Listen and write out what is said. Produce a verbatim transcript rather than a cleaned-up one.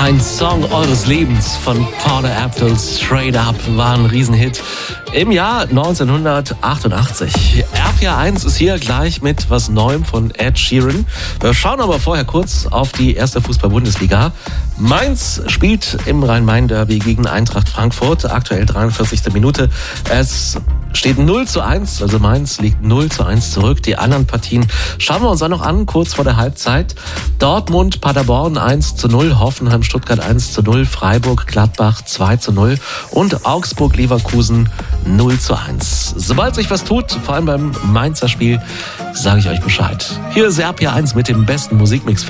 Ein Song eures Lebens von Paula Abdul, Straight Up, war ein Riesenhit im Jahr neunzehnhundertachtundachtzig. R P R eins ist hier gleich mit was Neuem von Ed Sheeran. Wir schauen aber vorher kurz auf die erste Fußball-Bundesliga. Mainz spielt im Rhein-Main-Derby gegen Eintracht Frankfurt, aktuell dreiundvierzigste Minute. Es steht null zu eins, also Mainz liegt null zu eins zurück. Die anderen Partien schauen wir uns auch noch an, kurz vor der Halbzeit. Dortmund, Paderborn eins zu null, Hoffenheim, Stuttgart eins zu null, Freiburg, Gladbach zwei zu null und Augsburg, Leverkusen null zu eins. Sobald sich was tut, vor allem beim Mainzer Spiel, sage ich euch Bescheid. Hier ist R P R eins mit dem besten Musikmix.